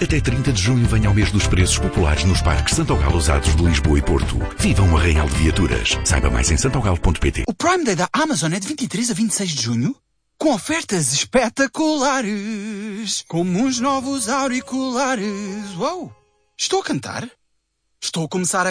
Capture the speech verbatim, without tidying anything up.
Até trinta de junho venha ao mês dos preços populares nos parques Santogalo Usados de Lisboa e Porto. Viva um arraial de viaturas. Saiba mais em santogalo ponto pt. O Prime Day da Amazon é de vinte e três a vinte e seis de junho, com ofertas espetaculares, como uns novos auriculares. Uau! Estou a cantar? Estou a começar a